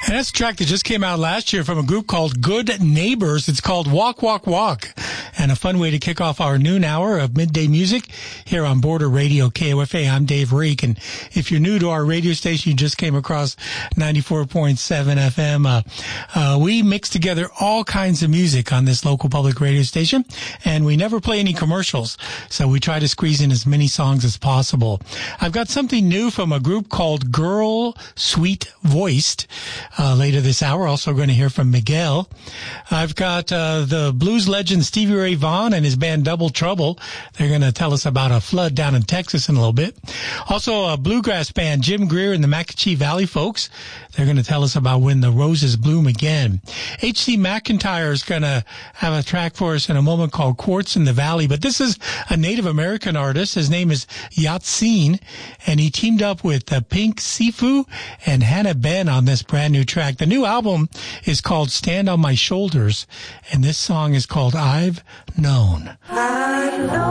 And that's a track that just came out last year from a group called Good Neighbors. It's called Walk, Walk, Walk. And a fun way to kick off our noon hour of midday music here on Border Radio KOFA. I'm Dave Reek. And if you're new to our radio station, you just came across 94.7 FM. We mix together all kinds of music on this local public radio station, and we never play any commercials. So we try to squeeze in as many songs as possible. I've got something new from a group called Girl Sweet Voiced. Later this hour, also going to hear from Miguel. I've got the blues legend Stevie Ray Vaughan and his band Double Trouble. They're going to tell us about a flood down in Texas in a little bit. Also, a bluegrass band, Jim Greer and the Macachee Valley Folks. They're going to tell us about When the Roses Bloom Again. H.C. McIntyre is going to have a track for us in a moment called Quartz in the Valley. But this is a Native American artist. His name is Yatseen, and he teamed up with Pink Sifu and Hannah Ben on this brand new track. The new album is called Stand on My Shoulders, and this song is called I've Known. I've known.